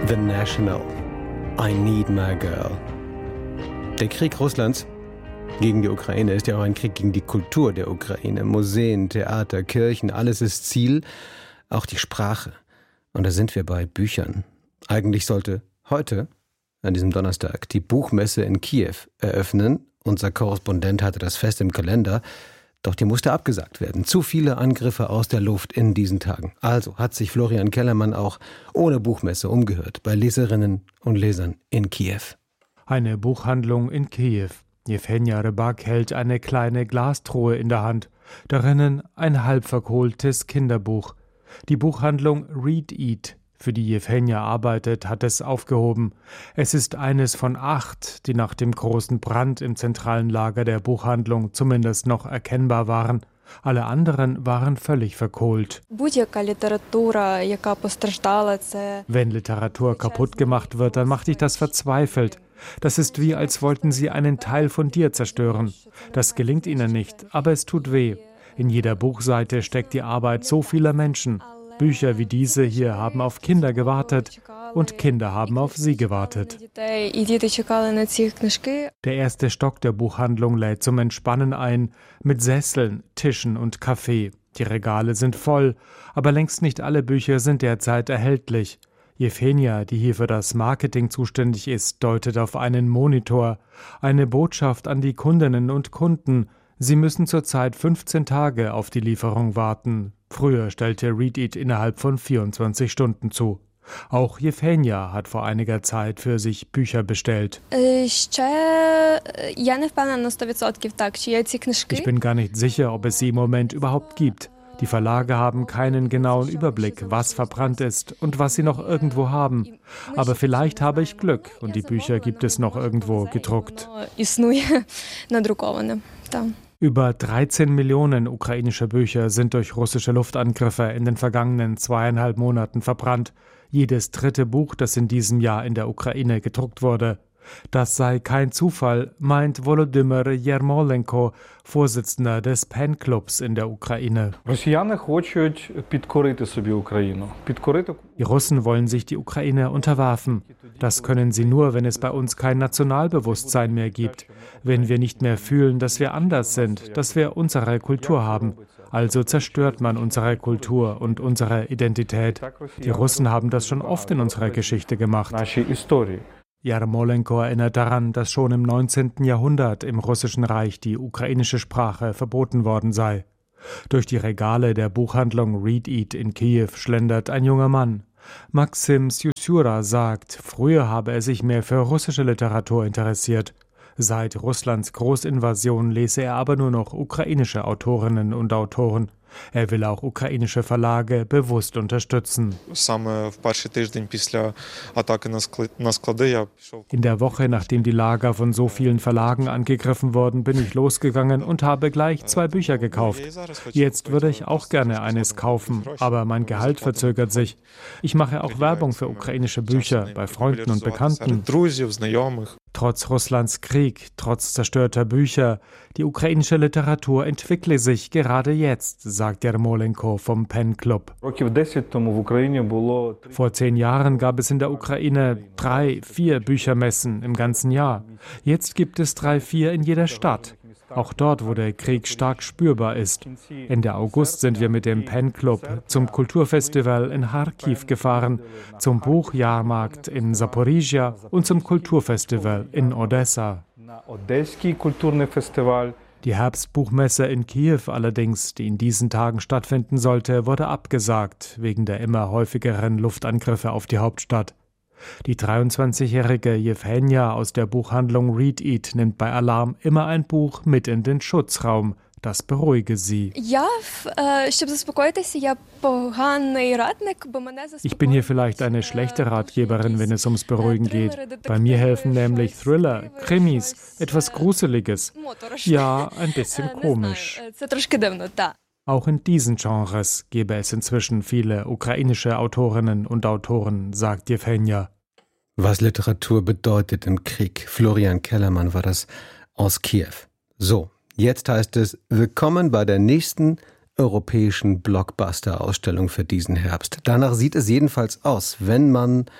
The National. I Need My Girl. Der Krieg Russlands gegen die Ukraine ist ja auch ein Krieg gegen die Kultur der Ukraine. Museen, Theater, Kirchen, alles ist Ziel, auch die Sprache. Und da sind wir bei Büchern. Eigentlich sollte heute, an diesem Donnerstag, die Buchmesse in Kiew eröffnen. Unser Korrespondent hatte das fest im Kalender. Doch die musste abgesagt werden. Zu viele Angriffe aus der Luft in diesen Tagen. Also hat sich Florian Kellermann auch ohne Buchmesse umgehört bei Leserinnen und Lesern in Kiew. Eine Buchhandlung in Kiew. Jewhenja Rybak hält eine kleine Glastruhe in der Hand. Darinnen ein halb verkohltes Kinderbuch. Die Buchhandlung Read Eat, für die Jewhenja arbeitet, hat es aufgehoben. Es ist eines von 8, die nach dem großen Brand im zentralen Lager der Buchhandlung zumindest noch erkennbar waren. Alle anderen waren völlig verkohlt. Wenn Literatur kaputt gemacht wird, dann macht dich das verzweifelt. Das ist wie, als wollten sie einen Teil von dir zerstören. Das gelingt ihnen nicht, aber es tut weh. In jeder Buchseite steckt die Arbeit so vieler Menschen. Bücher wie diese hier haben auf Kinder gewartet und Kinder haben auf sie gewartet. Der erste Stock der Buchhandlung lädt zum Entspannen ein, mit Sesseln, Tischen und Kaffee. Die Regale sind voll, aber längst nicht alle Bücher sind derzeit erhältlich. Jewhenja, die hier für das Marketing zuständig ist, deutet auf einen Monitor. Eine Botschaft an die Kundinnen und Kunden. Sie müssen zurzeit 15 Tage auf die Lieferung warten. Früher stellte Read Eat innerhalb von 24 Stunden zu. Auch Jewhenja hat vor einiger Zeit für sich Bücher bestellt. Ich bin gar nicht sicher, ob es sie im Moment überhaupt gibt. Die Verlage haben keinen genauen Überblick, was verbrannt ist und was sie noch irgendwo haben. Aber vielleicht habe ich Glück und die Bücher gibt es noch irgendwo gedruckt. Über 13 Millionen ukrainische Bücher sind durch russische Luftangriffe in den vergangenen 2,5 Monaten verbrannt. Jedes dritte Buch, das in diesem Jahr in der Ukraine gedruckt wurde. Das sei kein Zufall, meint Volodymyr Jermolenko, Vorsitzender des PEN-Clubs in der Ukraine. Die Russen wollen sich die Ukraine unterwerfen. Das können sie nur, wenn es bei uns kein Nationalbewusstsein mehr gibt. Wenn wir nicht mehr fühlen, dass wir anders sind, dass wir unsere Kultur haben. Also zerstört man unsere Kultur und unsere Identität. Die Russen haben das schon oft in unserer Geschichte gemacht. Jermolenko erinnert daran, dass schon im 19. Jahrhundert im Russischen Reich die ukrainische Sprache verboten worden sei. Durch die Regale der Buchhandlung Read Eat in Kiew schlendert ein junger Mann. Maxim Syusura sagt, früher habe er sich mehr für russische Literatur interessiert. Seit Russlands Großinvasion lese er aber nur noch ukrainische Autorinnen und Autoren. Er will auch ukrainische Verlage bewusst unterstützen. In der Woche, nachdem die Lager von so vielen Verlagen angegriffen wurden, bin ich losgegangen und habe gleich 2 Bücher gekauft. Jetzt würde ich auch gerne eines kaufen, aber mein Gehalt verzögert sich. Ich mache auch Werbung für ukrainische Bücher bei Freunden und Bekannten. Trotz Russlands Krieg, trotz zerstörter Bücher, die ukrainische Literatur entwickle sich gerade jetzt, sagt Jermolenko vom PEN-Club. Vor 10 Jahren gab es in der Ukraine 3, 4 Büchermessen im ganzen Jahr. Jetzt gibt es 3, 4 in jeder Stadt. Auch dort, wo der Krieg stark spürbar ist. Ende August sind wir mit dem PEN-Club zum Kulturfestival in Charkiw gefahren, zum Buchjahrmarkt in Saporizhia und zum Kulturfestival in Odessa. Die Herbstbuchmesse in Kiew allerdings, die in diesen Tagen stattfinden sollte, wurde abgesagt, wegen der immer häufigeren Luftangriffe auf die Hauptstadt. Die 23-jährige Jewhenja aus der Buchhandlung Read Eat nimmt bei Alarm immer ein Buch mit in den Schutzraum. Das beruhige sie. Ich bin hier vielleicht eine schlechte Ratgeberin, wenn es ums Beruhigen geht. Bei mir helfen nämlich Thriller, Krimis, etwas Gruseliges. Ja, ein bisschen komisch. Auch in diesen Genres gäbe es inzwischen viele ukrainische Autorinnen und Autoren, sagt Jewhenja. Was Literatur bedeutet im Krieg. Florian Kellermann war das aus Kiew. So, jetzt heißt es, willkommen bei der nächsten europäischen Blockbuster-Ausstellung für diesen Herbst. Danach sieht es jedenfalls aus, wenn man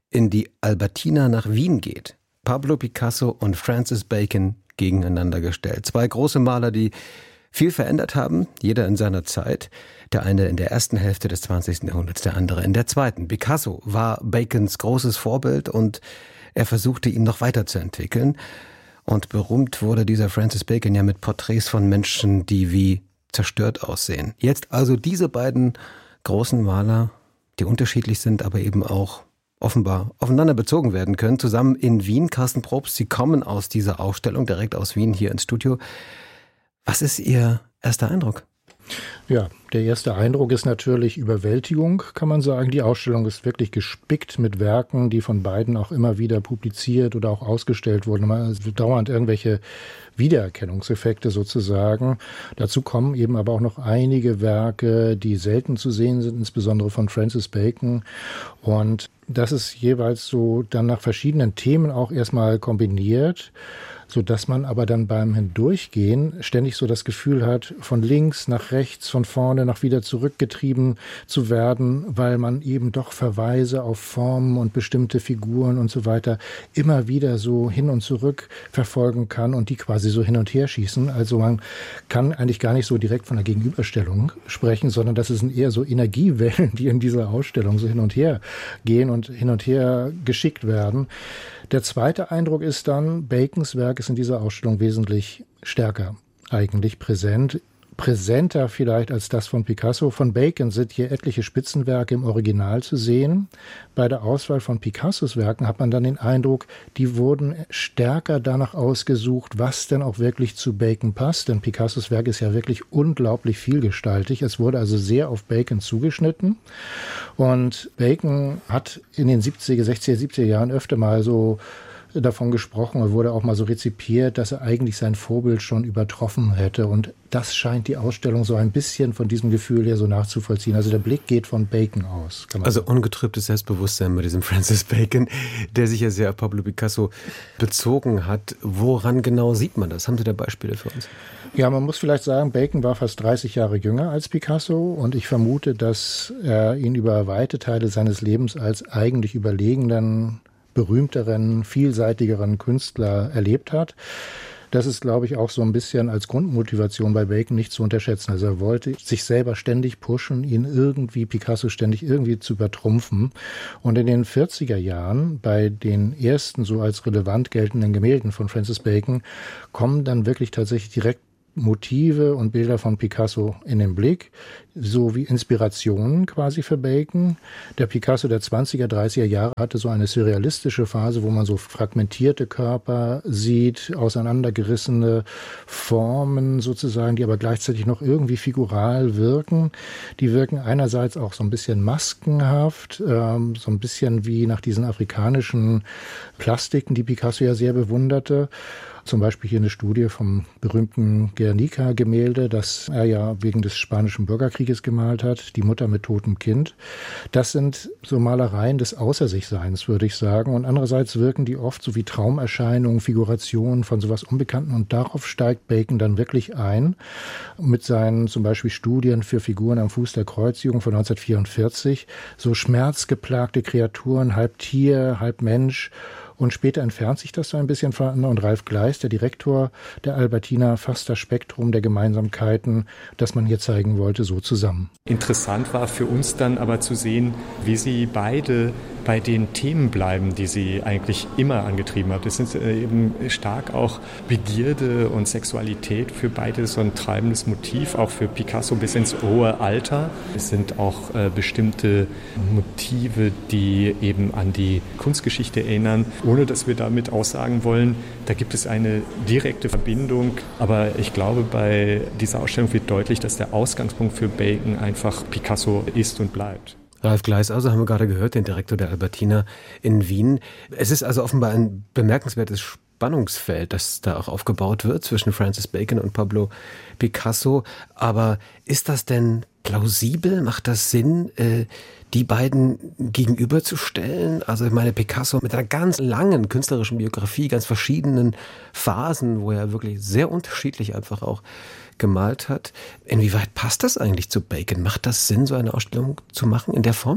in die Albertina nach Wien geht. Pablo Picasso und Francis Bacon gegeneinander gestellt. Zwei große Maler, die viel verändert haben, jeder in seiner Zeit. Der eine in der ersten Hälfte des 20. Jahrhunderts, der andere in der zweiten. Picasso war Bacons großes Vorbild und er versuchte, ihn noch weiterzuentwickeln. Und berühmt wurde dieser Francis Bacon ja mit Porträts von Menschen, die wie zerstört aussehen. Jetzt also diese beiden großen Maler, die unterschiedlich sind, aber eben auch offenbar aufeinander bezogen werden können, zusammen in Wien. Carsten Probst, Sie kommen aus dieser Ausstellung direkt aus Wien hier ins Studio. Was ist Ihr erster Eindruck? Ja, der erste Eindruck ist natürlich Überwältigung, kann man sagen. Die Ausstellung ist wirklich gespickt mit Werken, die von beiden auch immer wieder publiziert oder auch ausgestellt wurden. Es wird dauernd irgendwelche Wiedererkennungseffekte sozusagen. Dazu kommen eben aber auch noch einige Werke, die selten zu sehen sind, insbesondere von Francis Bacon. Und das ist jeweils so dann nach verschiedenen Themen auch erstmal kombiniert, sodass man aber dann beim Hindurchgehen ständig so das Gefühl hat, von links nach rechts, von vorne nach wieder zurückgetrieben zu werden, weil man eben doch Verweise auf Formen und bestimmte Figuren und so weiter immer wieder so hin und zurück verfolgen kann und die quasi so hin und her schießen. Also man kann eigentlich gar nicht so direkt von einer Gegenüberstellung sprechen, sondern das sind eher so Energiewellen, die in dieser Ausstellung so hin und her gehen und hin und her geschickt werden. Der zweite Eindruck ist dann, Bacons Werk ist in dieser Ausstellung wesentlich stärker eigentlich präsent. Präsenter vielleicht als das von Picasso. Von Bacon sind hier etliche Spitzenwerke im Original zu sehen. Bei der Auswahl von Picassos Werken hat man dann den Eindruck, die wurden stärker danach ausgesucht, was denn auch wirklich zu Bacon passt. Denn Picassos Werk ist ja wirklich unglaublich vielgestaltig. Es wurde also sehr auf Bacon zugeschnitten. Und Bacon hat in den 60er, 70er Jahren öfter mal so davon gesprochen und wurde auch mal so rezipiert, dass er eigentlich sein Vorbild schon übertroffen hätte. Und das scheint die Ausstellung so ein bisschen von diesem Gefühl her so nachzuvollziehen. Also der Blick geht von Bacon aus. Also ungetrübtes Selbstbewusstsein bei diesem Francis Bacon, der sich ja sehr auf Pablo Picasso bezogen hat. Woran genau sieht man das? Haben Sie da Beispiele für uns? Ja, man muss vielleicht sagen, Bacon war fast 30 Jahre jünger als Picasso und ich vermute, dass er ihn über weite Teile seines Lebens als eigentlich überlegenen, berühmteren, vielseitigeren Künstler erlebt hat. Das ist, glaube ich, auch so ein bisschen als Grundmotivation bei Bacon nicht zu unterschätzen. Also er wollte sich selber ständig pushen, Picasso ständig irgendwie zu übertrumpfen. Und in den 40er Jahren, bei den ersten so als relevant geltenden Gemälden von Francis Bacon, kommen dann wirklich tatsächlich direkt Motive und Bilder von Picasso in den Blick, so wie Inspirationen quasi für Bacon. Der Picasso der 20er, 30er Jahre hatte so eine surrealistische Phase, wo man so fragmentierte Körper sieht, auseinandergerissene Formen sozusagen, die aber gleichzeitig noch irgendwie figural wirken. Die wirken einerseits auch so ein bisschen maskenhaft, so ein bisschen wie nach diesen afrikanischen Plastiken, die Picasso ja sehr bewunderte. Zum Beispiel hier eine Studie vom berühmten Guernica-Gemälde, das er ja wegen des Spanischen Bürgerkrieges gemalt hat, die Mutter mit totem Kind. Das sind so Malereien des Außer-sich-Seins, würde ich sagen. Und andererseits wirken die oft so wie Traumerscheinungen, Figurationen von sowas Unbekannten. Und darauf steigt Bacon dann wirklich ein mit seinen zum Beispiel Studien für Figuren am Fuß der Kreuzigung von 1944. So schmerzgeplagte Kreaturen, halb Tier, halb Mensch. Und später entfernt sich das so ein bisschen voneinander und Ralf Gleis, der Direktor der Albertina, fasst das Spektrum der Gemeinsamkeiten, das man hier zeigen wollte, so zusammen. Interessant war für uns dann aber zu sehen, wie sie beide bei den Themen bleiben, die sie eigentlich immer angetrieben haben. Das sind eben stark auch Begierde und Sexualität für beide so ein treibendes Motiv, auch für Picasso bis ins hohe Alter. Es sind auch bestimmte Motive, die eben an die Kunstgeschichte erinnern, ohne dass wir damit aussagen wollen, da gibt es eine direkte Verbindung. Aber ich glaube, bei dieser Ausstellung wird deutlich, dass der Ausgangspunkt für Bacon einfach Picasso ist und bleibt. Ralf Gleis, also haben wir gerade gehört, den Direktor der Albertina in Wien. Es ist also offenbar ein bemerkenswertes Spannungsfeld, das da auch aufgebaut wird zwischen Francis Bacon und Pablo Picasso. Aber ist das denn plausibel? Macht das Sinn, die beiden gegenüberzustellen? Also ich meine, Picasso mit einer ganz langen künstlerischen Biografie, ganz verschiedenen Phasen, wo er wirklich sehr unterschiedlich einfach auch gemalt hat. Inwieweit passt das eigentlich zu Bacon? Macht das Sinn, so eine Ausstellung zu machen in der Form?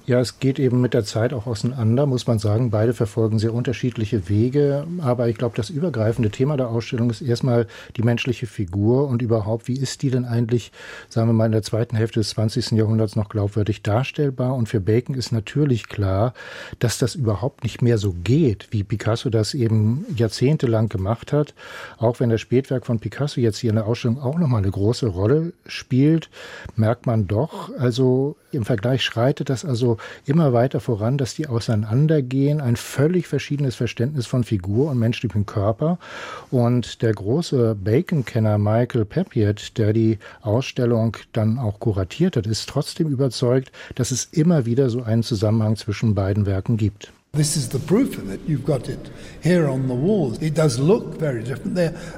Ja, es geht eben mit der Zeit auch auseinander, muss man sagen. Beide verfolgen sehr unterschiedliche Wege. Aber ich glaube, das übergreifende Thema der Ausstellung ist erstmal die menschliche Figur und überhaupt, wie ist die denn eigentlich, sagen wir mal, in der zweiten Hälfte des 20. Jahrhunderts noch glaubwürdig darstellbar? Und für Bacon ist natürlich klar, dass das überhaupt nicht mehr so geht, wie Picasso das eben jahrzehntelang gemacht hat. Auch wenn das Spätwerk von Picasso jetzt hier in der Ausstellung auch nochmal eine große Rolle spielt, merkt man doch, also im Vergleich schreitet das also immer weiter voran, dass die auseinandergehen, ein völlig verschiedenes Verständnis von Figur und menschlichem Körper. Und der große Bacon-Kenner Michael Papiet, der die Ausstellung dann auch kuratiert hat, ist trotzdem überzeugt, dass es immer wieder so einen Zusammenhang zwischen beiden Werken gibt. This is the proof of it. You've got it here on the walls. It does look very different.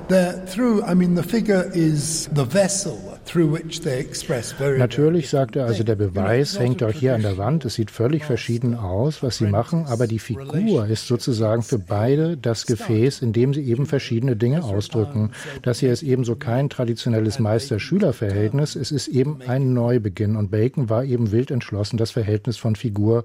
The figure is the vessel through which they express very. Natürlich, sagt er, also der Beweis hängt auch hier an der Wand. Es sieht völlig verschieden aus, was sie machen, aber die Figur ist sozusagen für beide das Gefäß, in dem sie eben verschiedene Dinge ausdrücken. Das hier ist ebenso kein traditionelles Meister-Schüler-Verhältnis, es ist eben ein Neubeginn. Und Bacon war eben wild entschlossen, das Verhältnis von Figur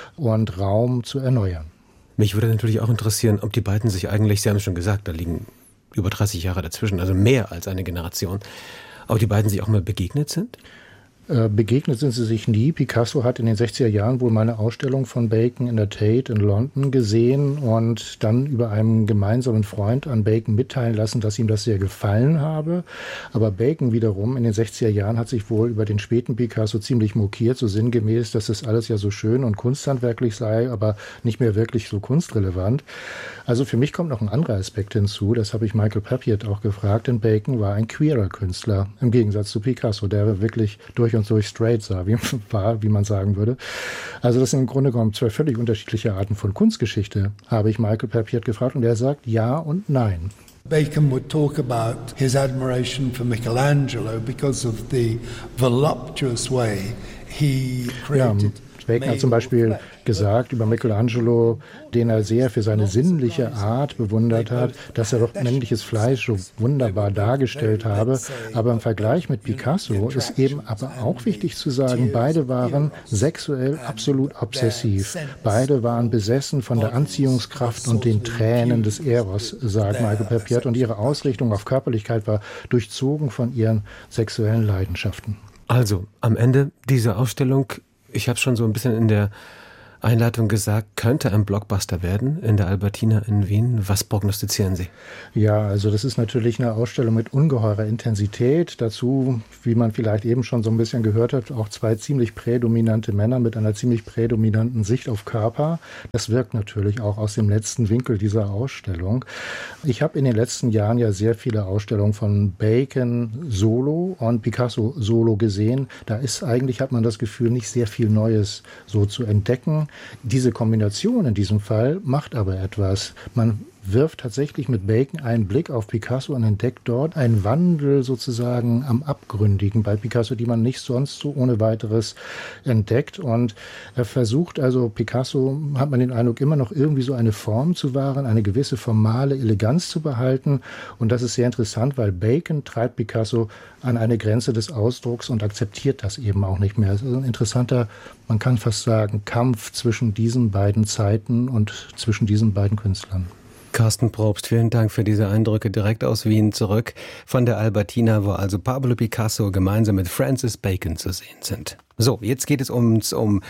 und Raum zu erneuern. Mich würde natürlich auch interessieren, ob die beiden sich eigentlich, Sie haben es schon gesagt, da liegen über 30 Jahre dazwischen, also mehr als eine Generation, ob die beiden sich auch mal begegnet sind? Begegnet sind sie sich nie. Picasso hat in den 60er Jahren wohl mal eine Ausstellung von Bacon in der Tate in London gesehen und dann über einen gemeinsamen Freund an Bacon mitteilen lassen, dass ihm das sehr gefallen habe. Aber Bacon wiederum in den 60er Jahren hat sich wohl über den späten Picasso ziemlich mokiert, so sinngemäß, dass das alles ja so schön und kunsthandwerklich sei, aber nicht mehr wirklich so kunstrelevant. Also für mich kommt noch ein anderer Aspekt hinzu, das habe ich Michael Papiet auch gefragt, denn Bacon war ein queerer Künstler, im Gegensatz zu Picasso, der wirklich durch und durch straight sah, wie man sagen würde. Also das sind im Grunde genommen zwei völlig unterschiedliche Arten von Kunstgeschichte, habe ich Michael Papiet gefragt und er sagt ja und nein. Bacon would talk about his admiration for Michelangelo because of the voluptuous way he created. Bacon hat zum Beispiel gesagt über Michelangelo, den er sehr für seine sinnliche Art bewundert hat, dass er doch männliches Fleisch so wunderbar dargestellt habe. Aber im Vergleich mit Picasso ist eben aber auch wichtig zu sagen, beide waren sexuell absolut obsessiv. Beide waren besessen von der Anziehungskraft und den Tränen des Eros, sagt Michael Papiet. Und ihre Ausrichtung auf Körperlichkeit war durchzogen von ihren sexuellen Leidenschaften. Also, am Ende dieser Ausstellung, ich habe schon so ein bisschen in der Einleitung gesagt, könnte ein Blockbuster werden in der Albertina in Wien. Was prognostizieren Sie? Ja, also das ist natürlich eine Ausstellung mit ungeheurer Intensität. Dazu, wie man vielleicht eben schon so ein bisschen gehört hat, auch zwei ziemlich prädominante Männer mit einer ziemlich prädominanten Sicht auf Körper. Das wirkt natürlich auch aus dem letzten Winkel dieser Ausstellung. Ich habe in den letzten Jahren ja sehr viele Ausstellungen von Bacon solo und Picasso solo gesehen. Da ist eigentlich, hat man das Gefühl, nicht sehr viel Neues so zu entdecken. Diese Kombination in diesem Fall macht aber etwas. Man wirft tatsächlich mit Bacon einen Blick auf Picasso und entdeckt dort einen Wandel sozusagen am Abgründigen bei Picasso, die man nicht sonst so ohne weiteres entdeckt. Und er versucht also, Picasso, hat man den Eindruck, immer noch irgendwie so eine Form zu wahren, eine gewisse formale Eleganz zu behalten. Und das ist sehr interessant, weil Bacon treibt Picasso an eine Grenze des Ausdrucks und akzeptiert das eben auch nicht mehr. Es ist ein interessanter, man kann fast sagen, Kampf zwischen diesen beiden Zeiten und zwischen diesen beiden Künstlern. Carsten Probst, vielen Dank für diese Eindrücke direkt aus Wien zurück von der Albertina, wo also Pablo Picasso gemeinsam mit Francis Bacon zu sehen sind. So, jetzt geht es um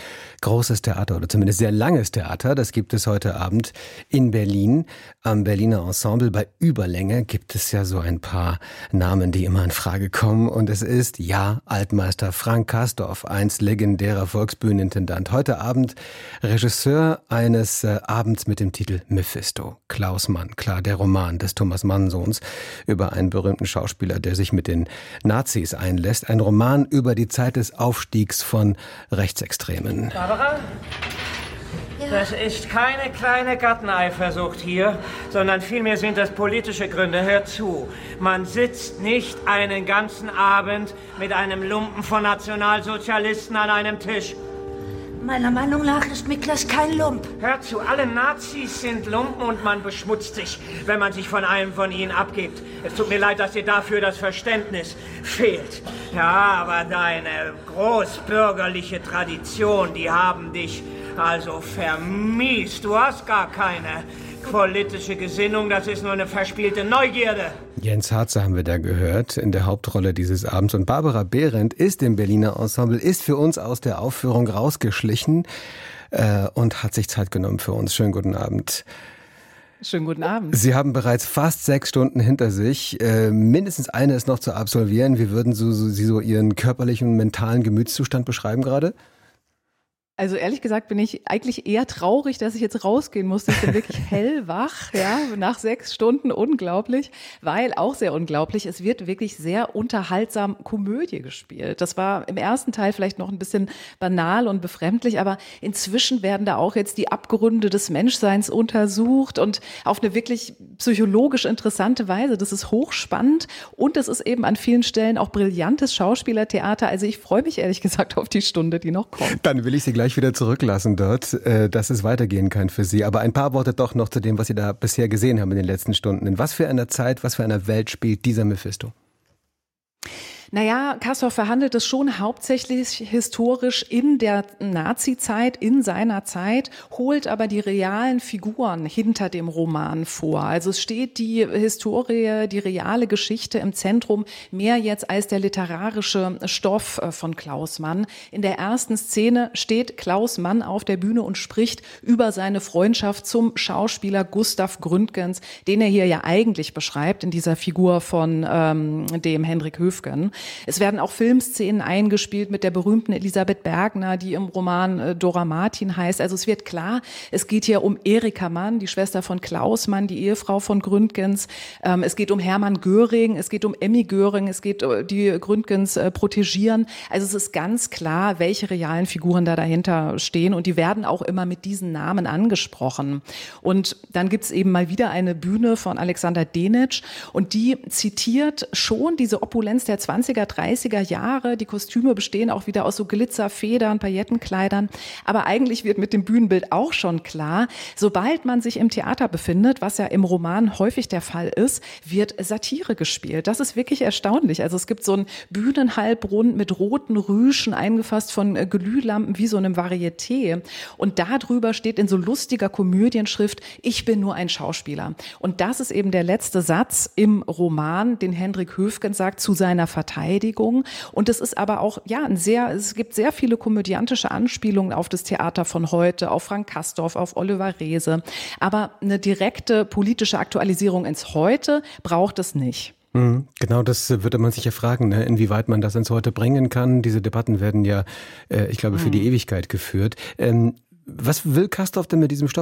großes Theater oder zumindest sehr langes Theater. Das gibt es heute Abend in Berlin am Berliner Ensemble. Bei Überlänge gibt es ja so ein paar Namen, die immer in Frage kommen. Und es ist, ja, Altmeister Frank Kastorf, einst legendärer Volksbühnenintendant. Heute Abend Regisseur eines Abends mit dem Titel Mephisto. Klaus Mann, klar, der Roman des Thomas Mann-Sohns über einen berühmten Schauspieler, der sich mit den Nazis einlässt. Ein Roman über die Zeit des Aufstiegs von Rechtsextremen. Barbara? Ja. Das ist keine kleine Garteneifersucht hier, sondern vielmehr sind das politische Gründe. Hör zu, man sitzt nicht einen ganzen Abend mit einem Lumpen von Nationalsozialisten an einem Tisch. Meiner Meinung nach ist Miklas kein Lump. Hör zu, alle Nazis sind Lumpen und man beschmutzt sich, wenn man sich von einem von ihnen abgibt. Es tut mir leid, dass dir dafür das Verständnis fehlt. Ja, aber deine großbürgerliche Tradition, die haben dich also vermiest. Du hast gar keine politische Gesinnung, das ist nur eine verspielte Neugierde. Jens Harzer haben wir da gehört in der Hauptrolle dieses Abends. Und Barbara Behrendt ist im Berliner Ensemble, ist für uns aus der Aufführung rausgeschlichen und hat sich Zeit genommen für uns. Schönen guten Abend. Schönen guten Abend. Sie haben bereits fast 6 Stunden hinter sich. Mindestens eine ist noch zu absolvieren. Wie würden Sie so Ihren körperlichen und mentalen Gemütszustand beschreiben gerade? Also ehrlich gesagt bin ich eigentlich eher traurig, dass ich jetzt rausgehen musste. Ich bin wirklich hellwach, ja, nach 6 Stunden, unglaublich, weil auch sehr unglaublich, es wird wirklich sehr unterhaltsam Komödie gespielt. Das war im ersten Teil vielleicht noch ein bisschen banal und befremdlich, aber inzwischen werden da auch jetzt die Abgründe des Menschseins untersucht und auf eine wirklich psychologisch interessante Weise. Das ist hochspannend und es ist eben an vielen Stellen auch brillantes Schauspielertheater. Also ich freue mich ehrlich gesagt auf die Stunde, die noch kommt. Dann will ich Sie gleich wieder zurücklassen dort, dass es weitergehen kann für Sie. Aber ein paar Worte doch noch zu dem, was Sie da bisher gesehen haben in den letzten Stunden. In was für einer Zeit, was für einer Welt spielt dieser Mephisto? Naja, Castorf verhandelt es schon hauptsächlich historisch in der Nazi-Zeit, in seiner Zeit, holt aber die realen Figuren hinter dem Roman vor. Also es steht die Historie, die reale Geschichte im Zentrum, mehr jetzt als der literarische Stoff von Klaus Mann. In der ersten Szene steht Klaus Mann auf der Bühne und spricht über seine Freundschaft zum Schauspieler Gustav Gründgens, den er hier ja eigentlich beschreibt in dieser Figur von dem Henrik Höfgen. Es werden auch Filmszenen eingespielt mit der berühmten Elisabeth Bergner, die im Roman Dora Martin heißt. Also es wird klar, es geht hier um Erika Mann, die Schwester von Klaus Mann, die Ehefrau von Gründgens. Es geht um Hermann Göring, es geht um Emmy Göring, es geht die Gründgens protegieren. Also es ist ganz klar, welche realen Figuren da dahinter stehen und die werden auch immer mit diesen Namen angesprochen. Und dann gibt's eben mal wieder eine Bühne von Alexander Denitsch und die zitiert schon diese Opulenz der 20er, 30er Jahre. Die Kostüme bestehen auch wieder aus so Glitzerfedern, Paillettenkleidern. Aber eigentlich wird mit dem Bühnenbild auch schon klar, sobald man sich im Theater befindet, was ja im Roman häufig der Fall ist, wird Satire gespielt. Das ist wirklich erstaunlich. Also es gibt so einen Bühnenhalbrund mit roten Rüschen eingefasst von Glühlampen wie so einem Varieté. Und darüber steht in so lustiger Komödienschrift, ich bin nur ein Schauspieler. Und das ist eben der letzte Satz im Roman, den Henrik Höfgen sagt zu seiner Verteidigung. Und es ist aber auch, ja, es gibt sehr viele komödiantische Anspielungen auf das Theater von heute, auf Frank Castorf, auf Oliver Reese. Aber eine direkte politische Aktualisierung ins Heute braucht es nicht. Genau, das würde man sich ja fragen, ne? Inwieweit man das ins Heute bringen kann. Diese Debatten werden ja, ich glaube, für die Ewigkeit geführt. Was will Castorf denn mit diesem Stoff